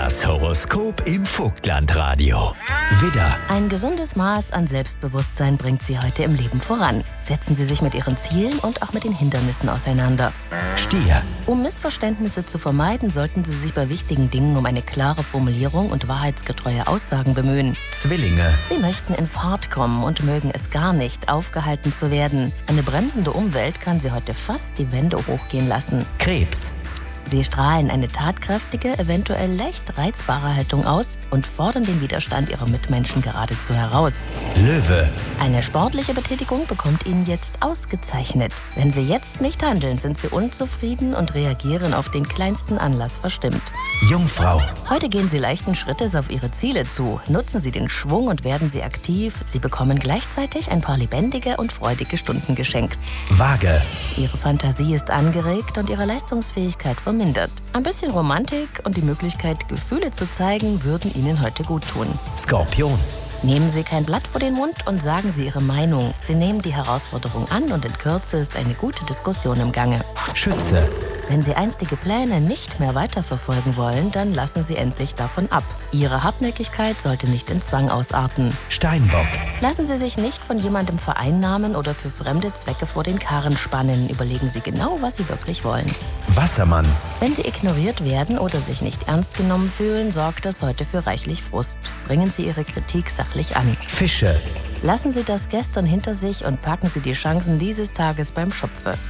Das Horoskop im Vogtlandradio. Widder, Ein gesundes Maß an Selbstbewusstsein bringt Sie heute im Leben voran. Setzen Sie sich mit Ihren Zielen und auch mit den Hindernissen auseinander. Stier, Um Missverständnisse zu vermeiden, sollten Sie sich bei wichtigen Dingen um eine klare Formulierung und wahrheitsgetreue Aussagen bemühen. Zwillinge, Sie möchten in Fahrt kommen und mögen es gar nicht, aufgehalten zu werden. Eine bremsende Umwelt kann Sie heute fast die Wände hochgehen lassen. Krebs, Sie strahlen eine tatkräftige, eventuell leicht reizbare Haltung aus und fordern den Widerstand Ihrer Mitmenschen geradezu heraus. Löwe, Eine sportliche Betätigung bekommt Ihnen jetzt ausgezeichnet. Wenn Sie jetzt nicht handeln, sind Sie unzufrieden und reagieren auf den kleinsten Anlass verstimmt. Jungfrau, Heute gehen Sie leichten Schrittes auf Ihre Ziele zu. Nutzen Sie den Schwung und werden Sie aktiv. Sie bekommen gleichzeitig ein paar lebendige und freudige Stunden geschenkt. Waage, Ihre Fantasie ist angeregt und Ihre Leistungsfähigkeit vermindert. Ein bisschen Romantik und die Möglichkeit, Gefühle zu zeigen, würden Ihnen heute gut tun. Skorpion, Nehmen Sie kein Blatt vor den Mund und sagen Sie Ihre Meinung. Sie nehmen die Herausforderung an und in Kürze ist eine gute Diskussion im Gange. Schütze, Wenn Sie einstige Pläne nicht mehr weiterverfolgen wollen, dann lassen Sie endlich davon ab. Ihre Hartnäckigkeit sollte nicht in Zwang ausarten. Steinbock, Lassen Sie sich nicht von jemandem vereinnahmen oder für fremde Zwecke vor den Karren spannen. Überlegen Sie genau, was Sie wirklich wollen. Wassermann, Wenn Sie ignoriert werden oder sich nicht ernst genommen fühlen, sorgt das heute für reichlich Frust. Bringen Sie Ihre Kritik sachlich an. Fische, Lassen Sie das Gestern hinter sich und packen Sie die Chancen dieses Tages beim Schopfe.